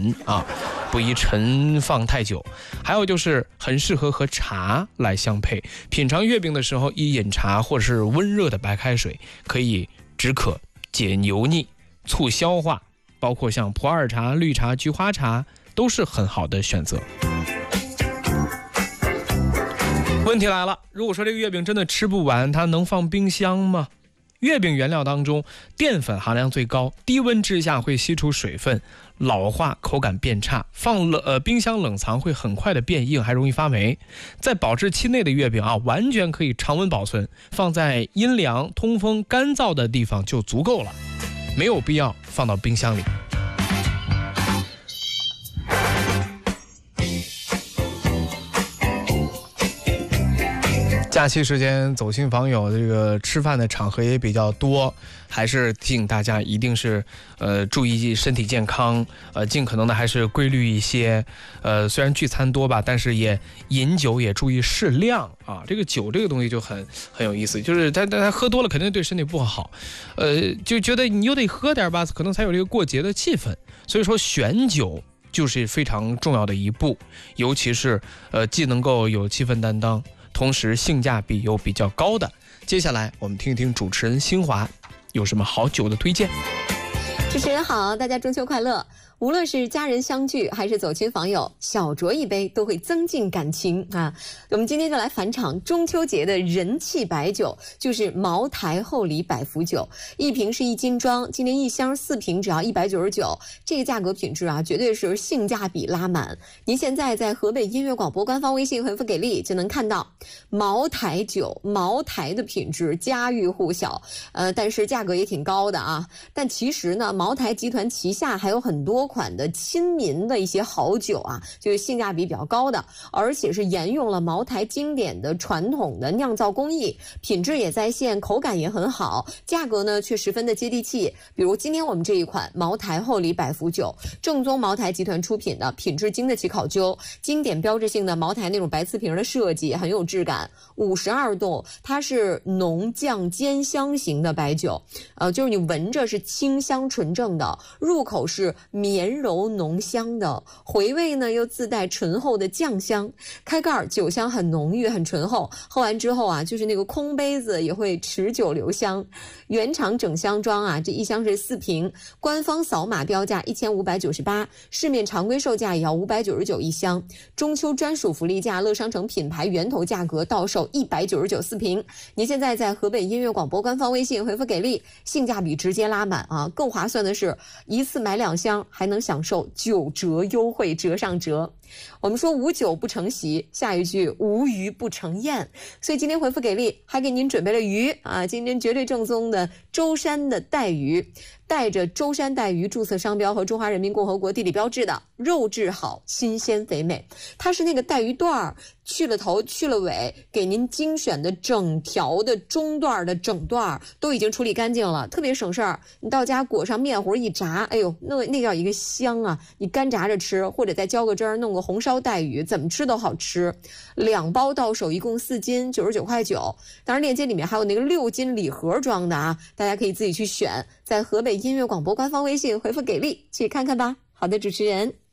陈啊，不宜陈放太久。还有就是很适合和茶来相配，品尝月饼的时候宜饮茶或者是温热的白开水，可以止渴、解油腻、促消化，包括像普洱茶、绿茶、菊花茶都是很好的选择。问题来了，如果说这个月饼真的吃不完，它能放冰箱吗？月饼原料当中淀粉含量最高，低温之下会吸出水分，老化，口感变差，放冰箱冷藏会很快的变硬，还容易发霉。在保质期内的月饼啊，完全可以常温保存，放在阴凉、通风、干燥的地方就足够了，没有必要放到冰箱里。假期时间走亲访友，这个吃饭的场合也比较多，还是提醒大家一定是注意身体健康，尽可能的还是规律一些。虽然聚餐多吧，但是也饮酒也注意适量啊。这个酒这个东西就很有意思，就是他喝多了肯定对身体不好，就觉得你又得喝点吧，可能才有这个过节的气氛。所以说选酒就是非常重要的一步，尤其是既能够有气氛担当，同时性价比又比较高的。接下来我们听一听主持人新华有什么好酒的推荐。 主持人好，大家中秋快乐。无论是家人相聚还是走亲访友，小酌一杯都会增进感情啊。我们今天就来返场中秋节的人气白酒，就是茅台厚礼百福酒，一瓶是1斤装，今年一箱4瓶只要199，这个价格品质啊，绝对是性价比拉满。您现在在河北音乐广播官方微信回复给力就能看到茅台酒，茅台的品质家喻户晓，但是价格也挺高的啊。但其实呢，茅台集团旗下还有很多款的亲民的一些好酒啊，就是性价比比较高的，而且是沿用了茅台经典的传统的酿造工艺，品质也在线，口感也很好，价格呢却十分的接地气。比如今天我们这一款茅台厚礼百福酒，正宗茅台集团出品的，品质经得起考究，经典标志性的茅台那种白瓷瓶的设计很有质感，52度，它是浓酱兼香型的白酒，就是你闻着是清香纯正的，入口是绵柔浓香的，回味呢又自带醇厚的酱香，开盖酒香很浓郁很醇厚，喝完之后啊，就是那个空杯子也会持久留香。原厂整箱装啊，这一箱是4瓶，官方扫码标价1598，市面常规售价也要599一箱，中秋专属福利价，乐商城品牌源头价格到手199 4瓶。您现在在河北音乐广播官方微信回复给力，性价比直接拉满啊！更划算的是，一次买2箱，还能享受9折优惠，折上折。我们说无酒不成席，下一句无鱼不成宴，所以今天回复给力，还给您准备了鱼啊！今天绝对正宗的舟山的带鱼，带着舟山带鱼注册商标和中华人民共和国地理标志的，肉质好，新鲜肥美。它是那个带鱼段，去了头去了尾，给您精选的整条的中段的整段都已经处理干净了，特别省事儿。你到家裹上面糊一炸，哎呦，那叫一个香啊！你干炸着吃，或者再浇个汁儿，弄个红烧带鱼，怎么吃都好吃。2包到手，一共4斤，99.9块。当然链接里面还有那个6斤礼盒装的啊，大家可以自己去选，在河北音乐广播官方微信回复给力去看看吧。好的，主持人。